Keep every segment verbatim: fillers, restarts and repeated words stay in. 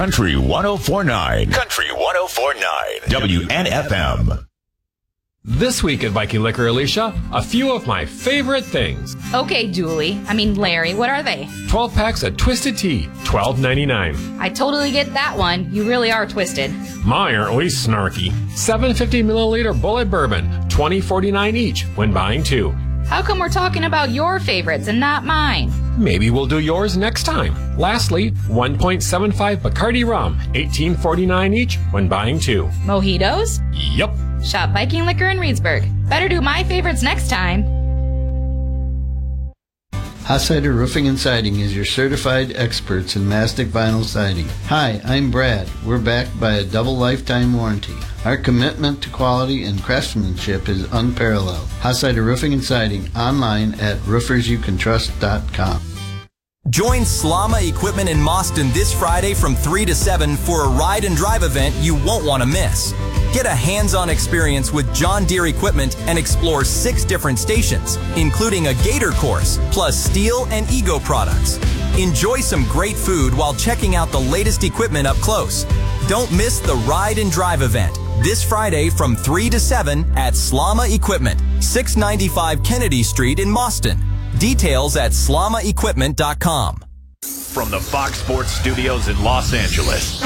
Country one oh four point nine. Country one oh four point nine. W N F M. This week at Viking Liquor, Alicia, a few of my favorite things. Okay, Julie. I mean, Larry, what are they? twelve packs of Twisted Tea, twelve ninety-nine. I totally get that one. You really are twisted. My, aren't we snarky? seven fifty milliliter Bullet Bourbon, twenty forty-nine each when buying two. How come we're talking about your favorites and not mine? Maybe we'll do yours next time. Lastly, one point seven five Bacardi Rum, eighteen forty-nine each when buying two. Mojitos? Yup. Shop Viking Liquor in Reedsburg. Better do my favorites next time. Hossider Roofing and Siding is your certified experts in mastic vinyl siding. Hi, I'm Brad. We're backed by a double lifetime warranty. Our commitment to quality and craftsmanship is unparalleled. Hossider Roofing and Siding, online at roofers you can trust dot com. Join Slama Equipment in Mauston this Friday from three to seven for a ride and drive event you won't want to miss. Get a hands-on experience with John Deere equipment and explore six different stations, including a Gator course, plus Steel and Ego products. Enjoy some great food while checking out the latest equipment up close. Don't miss the Ride and Drive event this Friday from three to seven at Slama Equipment, six ninety-five Kennedy Street in Mauston. Details at slama equipment dot com. From the Fox Sports Studios in Los Angeles,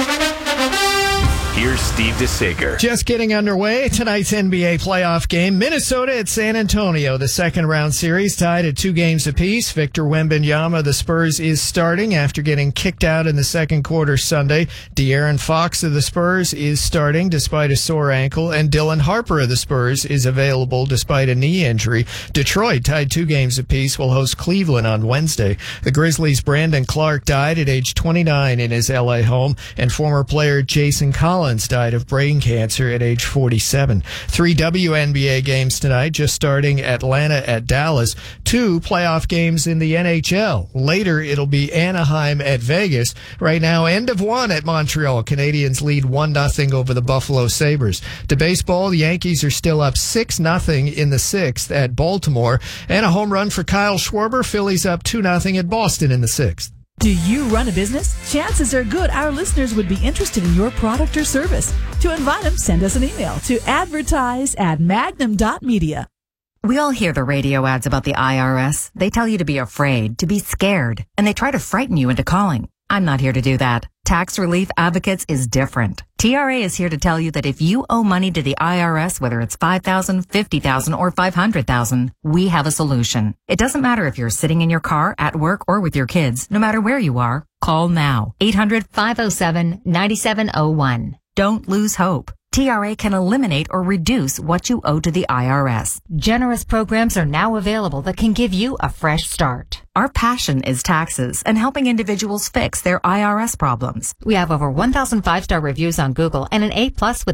here's Steve DeSager. Just getting underway. Tonight's N B A playoff game. Minnesota at San Antonio. The second round series tied at two games apiece. Victor Wembanyama, the Spurs, is starting after getting kicked out in the second quarter Sunday. De'Aaron Fox of the Spurs is starting despite a sore ankle. And Dylan Harper of the Spurs is available despite a knee injury. Detroit tied two games apiece. Will host Cleveland on Wednesday. The Grizzlies' Brandon Clark died at age twenty-nine in his L A home. And former player Jason Collins died of brain cancer at age forty-seven. Three W N B A games tonight, just starting Atlanta at Dallas. Two playoff games in the N H L. Later, it'll be Anaheim at Vegas. Right now, end of one at Montreal. Canadiens lead one nothing over the Buffalo Sabres. To baseball, the Yankees are still up six nothing in the sixth at Baltimore. And a home run for Kyle Schwarber. Phillies up two nothing at Boston in the sixth. Do you run a business? Chances are good our listeners would be interested in your product or service. To invite them, send us an email to advertise at magnum dot media. We all hear the radio ads about the I R S. They tell you to be afraid, to be scared, and they try to frighten you into calling. I'm not here to do that. Tax Relief Advocates is different. T R A is here to tell you that if you owe money to the I R S, whether it's five thousand dollars, fifty thousand dollars, or five hundred thousand dollars, we have a solution. It doesn't matter if you're sitting in your car, at work, or with your kids. No matter where you are, call now. eight hundred, five oh seven, nine seven oh one. Don't lose hope. T R A can eliminate or reduce what you owe to the I R S. Generous programs are now available that can give you a fresh start. Our passion is taxes and helping individuals fix their I R S problems. We have over one thousand five-star reviews on Google and an A plus with